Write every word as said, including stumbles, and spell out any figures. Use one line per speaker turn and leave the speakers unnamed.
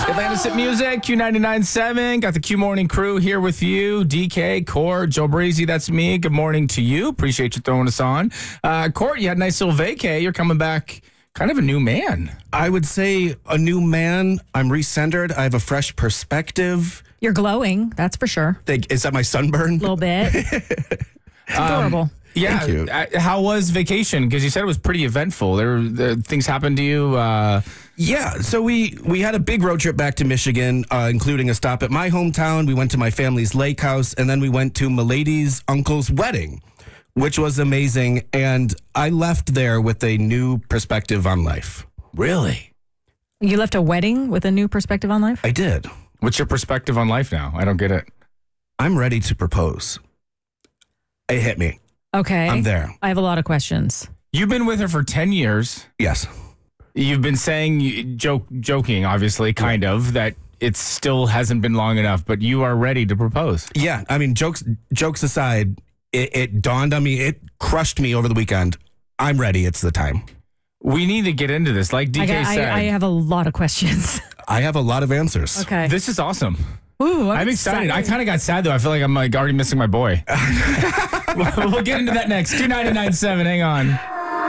Atlantis Hit Music, Q ninety-nine point seven. Got the Q Morning crew here with you. D K, Court, Joe Breezy, that's me. Good morning to you. Appreciate you throwing us on. Uh, Court, you had a nice little vacay. You're coming back kind of a new man.
I would say a new man. I'm recentered. I have a fresh perspective.
You're glowing, that's for sure.
They, is that my sunburn?
A little bit. It's adorable.
Um, yeah.
Thank you.
Uh, how was vacation? Because you said it was pretty eventful. There, there things happened to you. Uh,
Yeah, so we we had a big road trip back to Michigan, uh, including a stop at my hometown. We went to my family's lake house, and then we went to Milady's uncle's wedding, which was amazing. And I left there with a new perspective on life.
really?
You left a wedding with a new perspective on life?
I did.
What's your perspective on life now? I don't get it.
I'm ready to propose. It hit me.
Okay.
I'm there.
I have a lot of questions.
You've been with her for ten years.
Yes.
You've been saying, joke, joking, obviously, kind of, that it still hasn't been long enough, but you are ready to propose.
Yeah, I mean, jokes jokes aside, it, it dawned on me, it crushed me over the weekend. I'm ready. It's the time.
We need to get into this. Like D K
I, got-
said,
I, I have a lot of questions.
I have a lot of answers.
Okay.
this is awesome.
Ooh,
I'm excited. I kind of got sad, though. I feel like I'm like already missing my boy. We'll get into that next. Q ninety-nine point seven. Hang on.